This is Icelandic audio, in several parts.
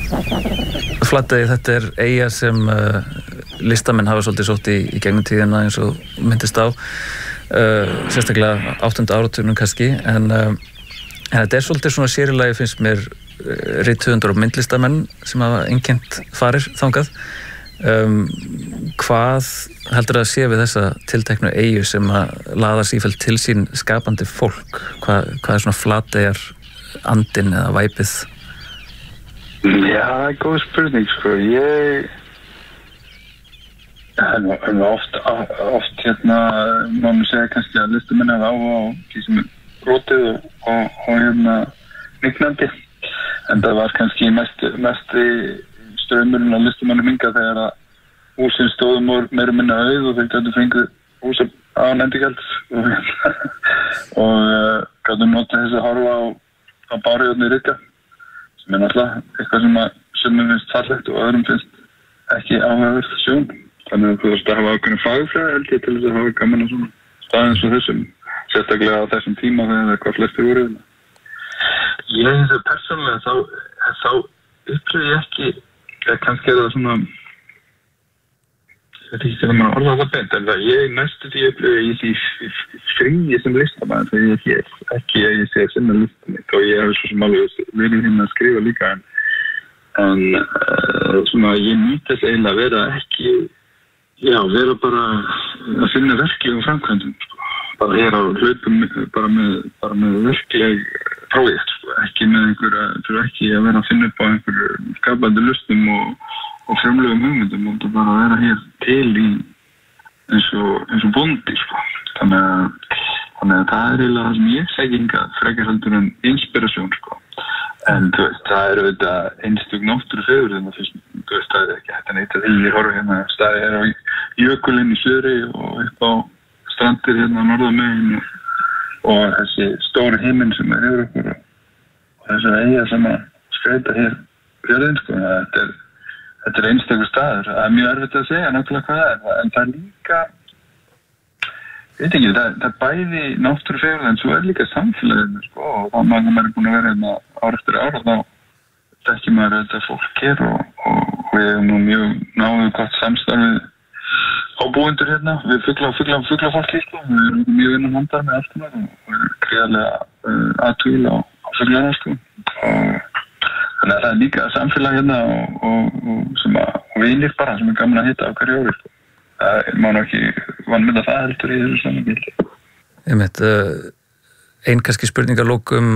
Flatey, þetta eyja sem listamenn hafa svolítið sótt í gegnum tíðina eins og myndist á, sérstaklega 8. áratugnum kannski, en þetta svolítið svona sérilagi finnst mér rithöfundar og myndlistamenn sem hafa einkennt farir þangað. Hvað heldur að sé við þessa tilteknu eyju sem að laða sífellt til sín skapandi fólk? Hvað svona Flateyjar andinn eða væpið? Já, góð spurning, sko. Ég oft má nú segja kannski að listamenn hafa áhuga á því sem brotið og niknandi. En það var kannski mesti strömmurinn á listamannum hingað þegar að húsin stóðu meira minna auð og þeir gætu fengið hús á nefndigjalds og gætu nota þess að horfa á bárujárnið Rikka, sem náttúrulega eitthvað sem sumum finnst fallegt og öðrum finnst ekki áhugavert sjón. Þannig að þú veist að hafa ákveðna fagfræði held ég til þess að hafa gaman á svona staðum svo þessum, sérstaklega á þessum tíma þegar hvað flestir voru. Ég hins vegar persónulega þá upplifði ég ekki, kannski það svona, ég veit ekki hvernig maður orða það beint, en það ég næstu því upplifði í því fríi sem listamaður þegar ég er hér, ekki að ég sé að sinna listamitt og ég hef svo sem alveg verið að skrifa líka, en svona ég nýt þess eiginlega að vera ekki, vera bara að finna verklegum framkvæmdum, sko. Bara hér á hlaupum, bara með verkleg projekt, sko. Ekki með fyrir ekki að vera að finna upp á einhverju skapandi lustum og frumlegum hugmyndum og bara að vera hér til í eins og bóndi, sko. Þannig að það eiginlega það sem ég segi hingað frekar heldur en inspirasjón, sko. En þú veist, það auðvitað einstök náttúrufegurð þarna fyrst, þú veist, það ekki hægt að neita því. Ég horfi staði á jökulinn í suðri og upp á strandir norðamegin og þessi stóri himinn sem yfir okkur og þessi eyja sem að skreyta hér fjörðin, sko. Þetta er einstakur staður. Það er mjög erfitt að segja nákvæmlega hvað það er, en það er líka, ég veit ekki, það er bæði náttúrufegurð en svo er líka samfélaginu, sko, og þá maður er búin að vera ár eftir ár og þá þekkir maður auðvitað fólk hér og við hefum nú mjög náðu gott samstarfið ábúendur við fuglafólki, sko. Við erum mjög innan handar með allt og við erum greiðarlega aðtúl á fuglana, sko. Þannig að það er líka samfélag og sem að vinir bara sem er gaman að hitta á hverju ári, sko. Það má nú ekki vanmynda það heldur í þessu samhengi. Einmitt, ein kannski spurningarlókum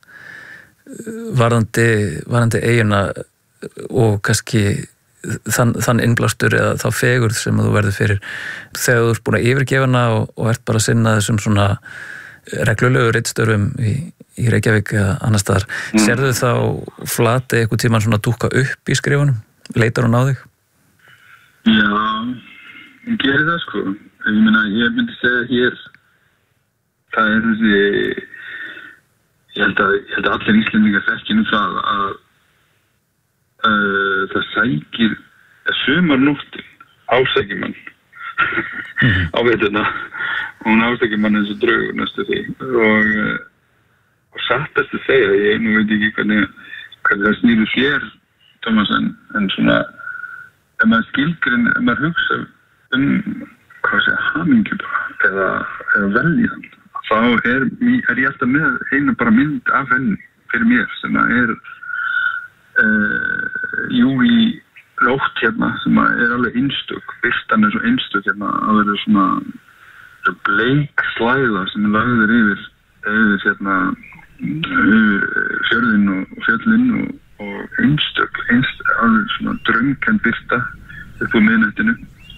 varðandi eyjuna og kannski þann innblástur eða þá fegurð sem þú verður fyrir þegar þú ert búin að yfirgefa hana og ert bara að sinna þessum svona reglulegu ritstörfum í Reykjavík eða annars staðar. Sérðu þá Flatey einhvern tímann svona dúkka upp í skrifunum? Leitar hún á þig? Já, ég gerir það, sko. Ég myndi segja hér það er þessi ég held að allir Íslendingar þekki nú það að það sækir sumarnóttin ásækir mann á veturna og hún ásækir mann eins og draugur næstu því og satt best að segja, ég nú veit ekki hvernig það snýru sér, Tómas, en svona ef maður hugsa hvað segja, hamingju bara eða veljan, þá er ég alltaf með eina bara mynd af henni fyrir mér sem er júlí nótt sem er alveg einstök, birtan er svo einstök að vera svona bleik slæða sem er lagður yfir fjörðin og fjöllin og einstök alveg svona draumkennd birta upp á miðnættinu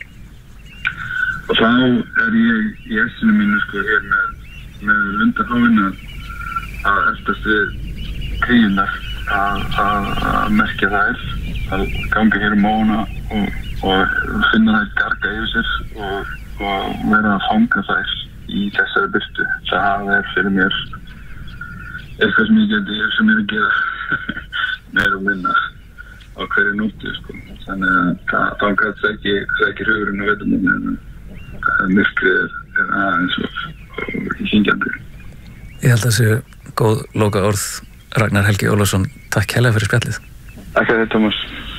og þá er ég í essinu mínu, sko, hér með lundarháfinn að eltast við kríunar að merkja þær að ganga hér móna og finna þær garga yfir sér og vera að fanga þær í þessari birtu. Það er fyrir mér eitthvað sem ég er að gera meira og minna á hverju nóttu, sko. Þannig að þá gæti ekki hugurinn og vetum en myrkrið er aðeins og hyngjandi. Ég held að það séu góð loka orð. Ragnar Helgi Ólafsson, takk hérlega fyrir spjallið. Takk fyrir, Tómas.